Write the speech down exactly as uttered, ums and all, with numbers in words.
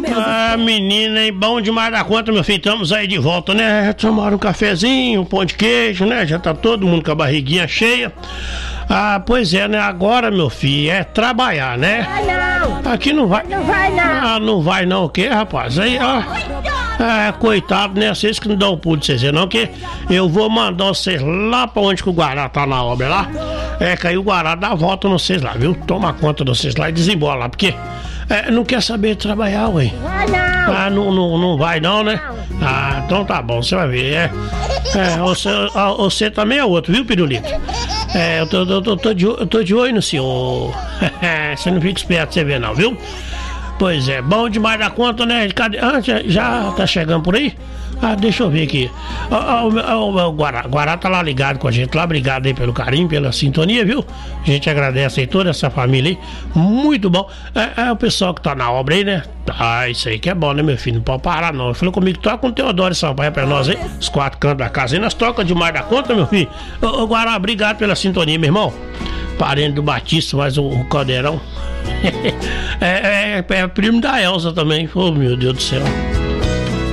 Ah, menina, hein? Bom demais da conta, meu filho. Estamos aí de volta, né? Tomaram um cafezinho, um pão de queijo, né? Já tá todo mundo com a barriguinha cheia. Ah, pois é, né? Agora, meu filho, é trabalhar, né? Não, Aqui não vai. não vai não. Ah, não vai não o quê, rapaz? Aí, ó. É, coitado, né? Vocês que não dão um pulo de vocês, não, que eu vou mandar vocês lá pra onde que o Guará tá na obra lá. É, que aí o Guará dá a volta nos vocês lá, viu? Toma conta de vocês lá e desembola lá, porque é, não quer saber de trabalhar, ué. Vai não. Ah, não, não, não vai não, né? Ah, então tá bom, você vai ver. É, é você, ah, você também é outro, viu, Pirulito? É, eu tô, eu tô, eu tô, de, eu tô de olho no senhor. Você não fica esperto pra você ver não, viu? Pois é, bom demais da conta, né? Cadê? Ah, já, já tá chegando por aí? Ah, deixa eu ver aqui. Ah, ah, o, o Guará, Guará tá lá ligado com a gente lá. Obrigado aí pelo carinho, pela sintonia, viu? A gente agradece aí toda essa família aí. Muito bom. É, é o pessoal que tá na obra aí, né? Ah, isso aí que é bom, né, meu filho? Não pode parar, não. Ele falou comigo, toca com o Teodoro Sampaio pra nós aí. Os quatro cantos da casa aí. Nós toca demais da conta, meu filho. Ô, ô Guará, obrigado pela sintonia, meu irmão. Parente do Batista, mas o, o Caldeirão. é, é, é primo da Elza também. Oh, meu Deus do céu.